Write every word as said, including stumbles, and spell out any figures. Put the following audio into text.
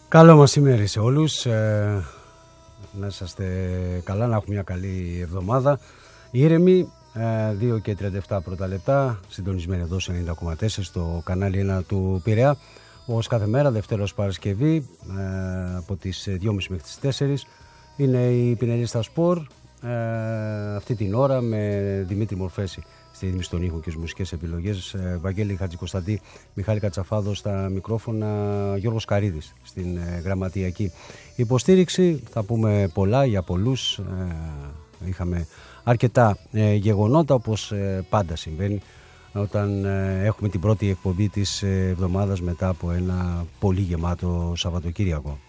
Καλό μεσημέρι σε όλους, ε, να είσαστε καλά, να έχουμε μια καλή εβδομάδα. Ήρεμοι, ε, δύο και τριάντα επτά πρώτα λεπτά, συντονισμένοι εδώ σε ενενήντα κόμμα τέσσερα στο κανάλι ένα του Πειραιά. Όπως κάθε μέρα, Δευτέρα ως Παρασκευή, ε, από τις δυόμιση μέχρι τις τέσσερις, είναι η Πινελίστα Σπορ, ε, αυτή την ώρα με Δημήτρη Μορφέση στη ρύθμιση των ήχων και τις μουσικές επιλογές, ε, Βαγγέλη Χατζικοσταντή, Μιχάλη Κατσαφάδο στα μικρόφωνα, Γιώργος Καρίδης στην ε, γραμματιακή υποστήριξη. Θα πούμε πολλά για πολλούς, ε, είχαμε αρκετά ε, γεγονότα, όπως ε, πάντα συμβαίνει όταν ε, έχουμε την πρώτη εκπομπή της εβδομάδας μετά από ένα πολύ γεμάτο Σαββατοκύριακο.